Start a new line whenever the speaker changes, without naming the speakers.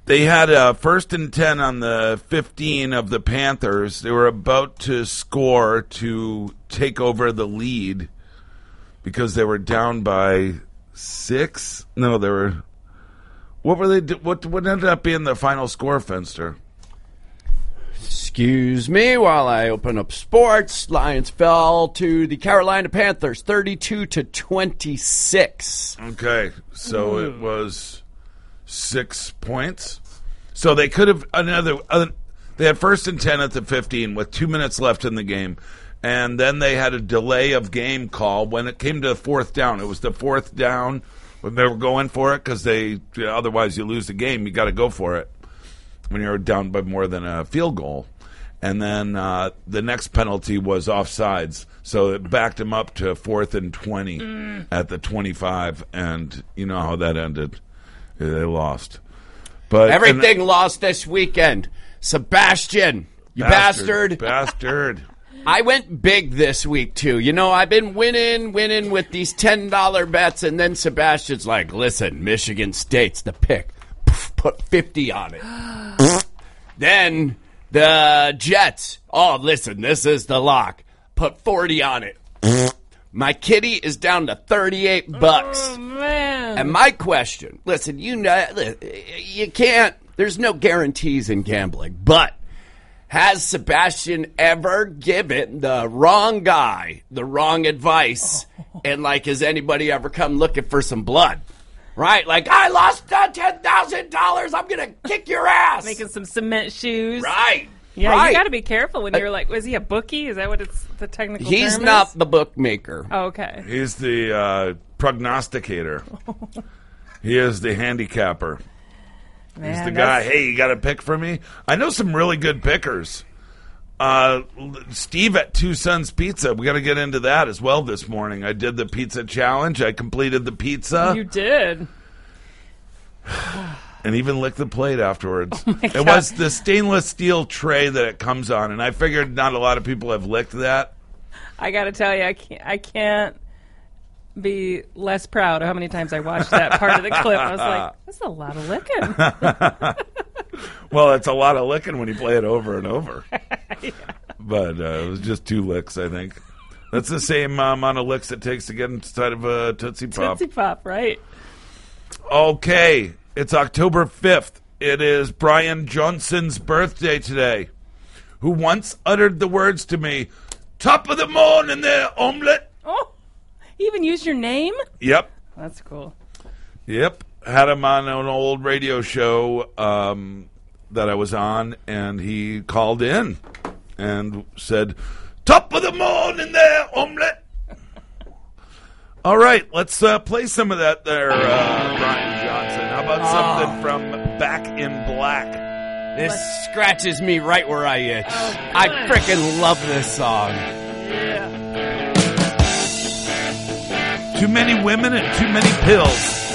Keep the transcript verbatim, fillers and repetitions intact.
They had a first and ten on the fifteen of the Panthers. They were about to score to take over the lead because they were down by six. No, they were. What were they? What what ended up being the final score, Fenster?
Excuse me while I open up sports. Lions fell to the Carolina Panthers, thirty-two to twenty-six.
Okay, so Ooh. It was six points. So they could have another. Uh, they had first and ten at the fifteen with two minutes left in the game, and then they had a delay of game call when it came to fourth down. It was the fourth down when they were going for it because they otherwise you lose the game. You got to go for it when you're down by more than a field goal. And then uh, the next penalty was offsides, so it backed him up to fourth and twenty mm. at the twenty-five, and you know how that ended. They lost. But
everything and, lost this weekend. Sebastian, you bastard.
Bastard. bastard.
I went big this week, too. You know, I've been winning, winning with these ten dollar bets, and then Sebastian's like, listen, Michigan State's the pick. Put fifty on it. Then the Jets. Oh, listen, this is the lock. Put forty on it. My kitty is down to thirty-eight bucks.
Oh, man.
And my question, listen, you know, you can't, there's no guarantees in gambling, but has Sebastian ever given the wrong guy the wrong advice? Oh. And, like, has anybody ever come looking for some blood? Right? Like, I lost uh, ten thousand dollars. I'm going to kick your ass.
Making some cement shoes.
Right.
Yeah,
right.
You got to be careful when you're like, was he a bookie? Is that what it's the technical term
He's
is?
not the bookmaker.
Oh, okay.
He's the uh, prognosticator. He is the handicapper. Man, He's the guy, hey, you got a pick for me? I know some really good pickers. Uh, Steve at Two Sons Pizza. We got to get into that as well this morning. I did the pizza challenge. I completed the pizza.
You did.
And even licked the plate afterwards.
Oh
it was the stainless steel tray that it comes on, and I figured not a lot of people have licked that.
I got to tell you, I can't, I can't be less proud of how many times I watched that part of the clip. I was like, that's a lot of licking.
Well, it's a lot of licking when you play it over and over. Yeah. But uh, it was just two licks, I think. That's the same uh, amount of licks it takes to get inside of a Tootsie Pop.
Tootsie Pop, right.
Okay, it's October fifth. It is Brian Johnson's birthday today, who once uttered the words to me, top of the morning there, omelet.
Oh, he even used your name?
Yep.
That's cool.
Yep. Had him on an old radio show um, that I was on, and he called in and said, top of the morning there, omelet. All right, let's uh, play some of that there, uh, Brian Johnson. How about oh. something from Back in Black?
This let's... scratches me right where I itch. Oh, I freaking love this song.
Yeah.
Too many women and too many pills.